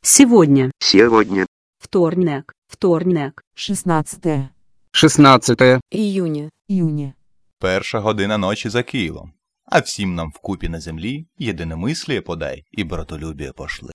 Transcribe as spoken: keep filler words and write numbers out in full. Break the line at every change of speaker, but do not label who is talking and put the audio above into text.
Сегодня.
Сегодня.
Вторник. Вторник.
шістнадцяте
шістнадцяте
Июня.
июня.
Перша година ночі за Києвом. А всім нам вкупі на землі єдиномисліє подай і братолюбіє пошли.